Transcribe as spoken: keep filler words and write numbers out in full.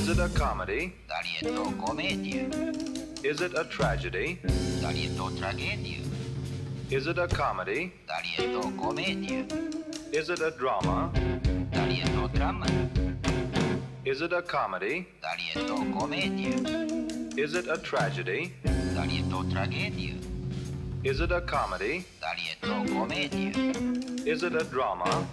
Is it a comedy? Dali je to komedija. Is it a tragedy? Dali je to tragedija. Is it a comedy? Dali je to komedija. Is it a drama? Dali je to drama. Is it a comedy? Dali je to komedija. Is it a tragedy? Dali je to tragedija. Is it a comedy? Dali je to komedija. Is it a drama?